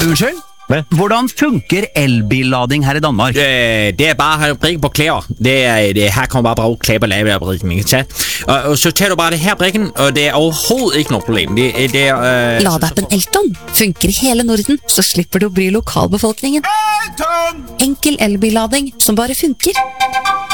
Unnskyld? Hvad? Hvordan funker elbillading her i Danmark? Det bare at brikke på klæder. Her kommer bare klæder på lave af brikken, ikke sant? Og så tager du bare det her brikken, og det overhovedet ikke noe problem. Ladeappen Elton funker i hele Norden, så slipper du å bry lokalbefolkningen. Enkel elbillading som bare funker.